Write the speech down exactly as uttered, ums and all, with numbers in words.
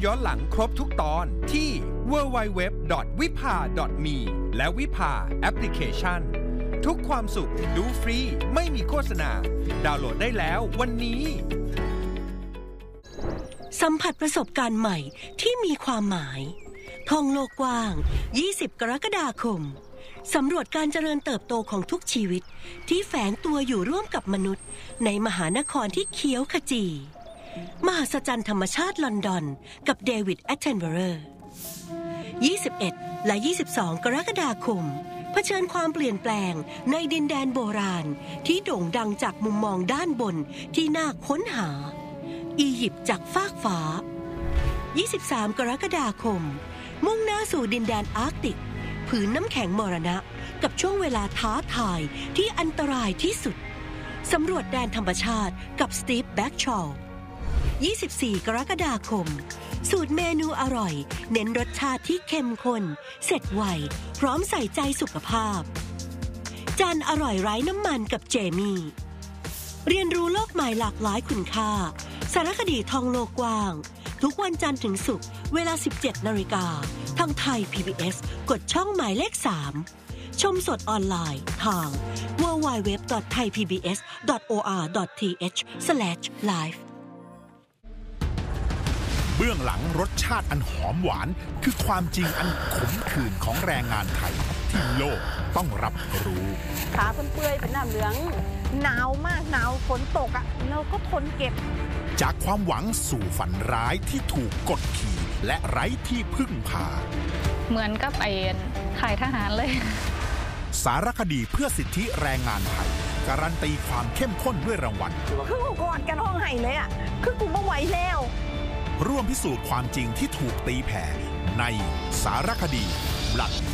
ย้อนหลังครบทุกตอนที่ ดับเบิลยู ดับเบิลยู ดับเบิลยู ดอท วิภา ดอท มี และวิภาแอปพลิเคชันทุกความสุขดูฟรีไม่มีโฆษณาดาวน์โหลดได้แล้ววันนี้สัมผัสประสบการณ์ใหม่ที่มีความหมายท่องโลกกว้างยี่สิบกรกฎาคมสำรวจการเจริญเติบโตของทุกชีวิตที่แฝงตัวอยู่ร่วมกับมนุษย์ในมหานครที่เขียวขจีมหัศจรรย์ธรรมชาติลอนดอนกับเดวิดแอตเทนเบอร์ยี่สิบเอ็ดและยี่สิบสองกรกฎาคมเผชิญความเปลี่ยนแปลงในดินแดนโบราณที่โด่งดังจากมุมมองด้านบนที่น่าค้นหาอียิปต์จากฟากฟ้ายี่สิบสามกรกฎาคมมุ่งหน้าสู่ดินแดนอาร์กติกผืนน้ำแข็งมรณะกับช่วงเวลาท้าทายที่อันตรายที่สุดสำรวจแดนธรรมชาติกับสตีฟแบ็กชอลยี่สิบสี่กรกฎาคมสูตรเมนูอร่อยเน้นรสชาติที่เข้มข้นเสร็จไวพร้อมใส่ใจสุขภาพจานอร่อยไร้น้ำมันกับเจมี่เรียนรู้โลกใหม่หลากหลายคุณค่าสารคดีท่องโลกกว้างทุกวันจันทร์ถึงศุกร์เวลา สิบเจ็ดนาฬิกาทางไทย พี บี เอส กดช่องหมายเลขสามชมสดออนไลน์ทาง ดับเบิลยู ดับเบิลยู ดับเบิลยู ดอท ไทยพีบีเอส ดอท โอ อาร์ ดอท ที เอช สแลช ไลฟ์เบื้องหลังรสชาติอันหอมหวานคือความจริงอันขมขื่นของแรงงานไทยที่โลกต้องรับรู้ขาเปื่อยเป็นน้ำเหลืองหนาวมากหนาวฝนตกอ่ะเราก็ทนเก็บจากความหวังสู่ฝันร้ายที่ถูกกดขี่และไร้ที่พึ่งพาเหมือนกับไอ้ขายทหารเลยสารคดีเพื่อสิทธิแรงงานไทยการันตีความเข้มข้นด้วยรางวัลคือกูกอดกันห้องไห้เลยอ่ะคือกูไม่ไหวแล้วร่วมพิสูจน์ความจริงที่ถูกตีแผ่ในสารคดี Blood